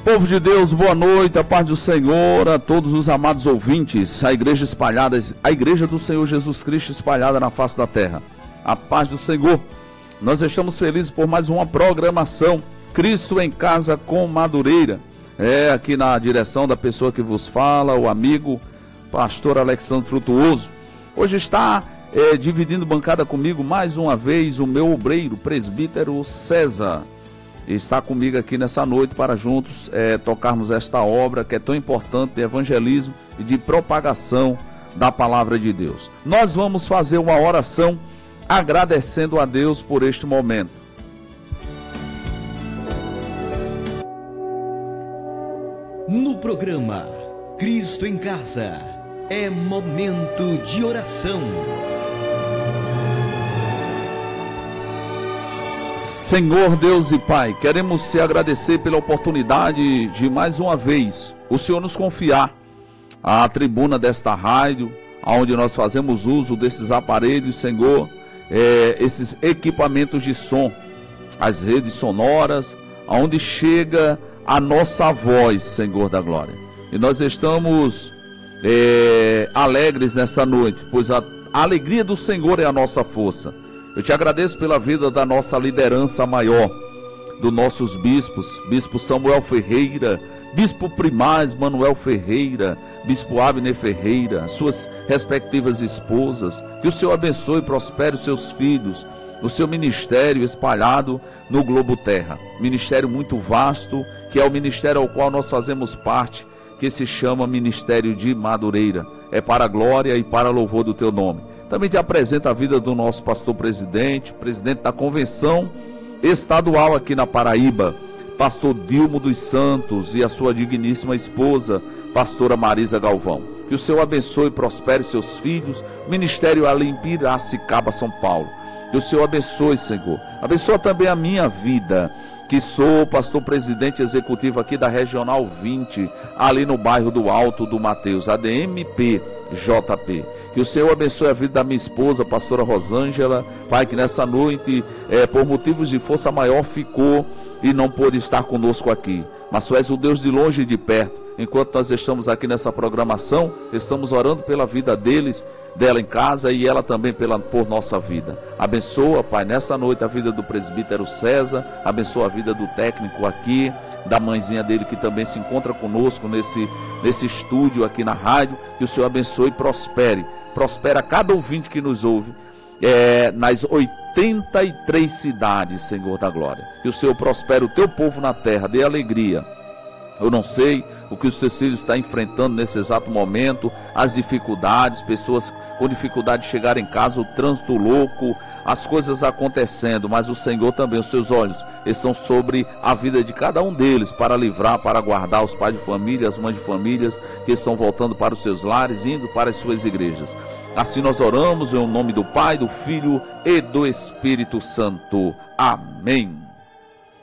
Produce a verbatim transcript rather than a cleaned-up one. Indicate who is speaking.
Speaker 1: Povo de Deus, boa noite, a paz do Senhor a todos os amados ouvintes, a igreja espalhada, a igreja do Senhor Jesus Cristo espalhada na face da terra. A paz do Senhor. Nós estamos felizes por mais uma programação Cristo em Casa com Madureira. É aqui na direção da pessoa que vos fala, o amigo pastor Alexandre Frutuoso. Hoje está é, dividindo bancada comigo mais uma vez o meu obreiro, presbítero César. Está comigo aqui nessa noite para juntos é, tocarmos esta obra que é tão importante de evangelismo e de propagação da palavra de Deus. Nós vamos fazer uma oração agradecendo a Deus por este momento.
Speaker 2: No programa Cristo em Casa, é momento de oração.
Speaker 1: Senhor Deus e Pai, queremos te agradecer pela oportunidade de mais uma vez o Senhor nos confiar a tribuna desta rádio, onde nós fazemos uso desses aparelhos, Senhor, é, esses equipamentos de som, as redes sonoras, onde chega a nossa voz, Senhor da glória. E nós estamos é, alegres nessa noite, pois a alegria do Senhor é a nossa força. Eu te agradeço pela vida da nossa liderança maior, dos nossos bispos, Bispo Samuel Ferreira, Bispo Primaz Manuel Ferreira, Bispo Abner Ferreira, suas respectivas esposas. Que o Senhor abençoe e prospere os seus filhos, o seu ministério espalhado no globo terra. Ministério muito vasto, que é o ministério ao qual nós fazemos parte, que se chama Ministério de Madureira. É para a glória e para louvor do teu nome. Também te apresento a vida do nosso pastor presidente, presidente da convenção estadual aqui na Paraíba, pastor Dilmo dos Santos, e a sua digníssima esposa, pastora Marisa Galvão. Que o Senhor abençoe e prospere seus filhos, ministério ali em Piracicaba, São Paulo. Que o Senhor abençoe, Senhor. Abençoa também a minha vida, que sou pastor presidente executivo aqui da Regional vinte, ali no bairro do Alto do Mateus, A D M P J P. Que o Senhor abençoe a vida da minha esposa, pastora Rosângela, Pai, que nessa noite, é, por motivos de força maior, ficou e não pôde estar conosco aqui. Mas tu és o Deus de longe e de perto. Enquanto nós estamos aqui nessa programação, estamos orando pela vida deles, dela em casa e ela também pela, por nossa vida. Abençoa, Pai, nessa noite a vida do presbítero César, abençoa a vida do técnico aqui, da mãezinha dele que também se encontra conosco nesse, nesse estúdio aqui na rádio. Que o Senhor abençoe e prospere, prospera cada ouvinte que nos ouve, é, nas oitenta e três cidades, Senhor da glória. Que o Senhor prospere o teu povo na terra, dê alegria. Eu não sei o que os teus filhos estão enfrentando nesse exato momento, as dificuldades, pessoas com dificuldade de chegar em casa, o trânsito louco, as coisas acontecendo, mas o Senhor também, os seus olhos estão sobre a vida de cada um deles, para livrar, para guardar os pais de família, as mães de famílias que estão voltando para os seus lares, indo para as suas igrejas. Assim nós oramos em nome do Pai, do Filho e do Espírito Santo. Amém.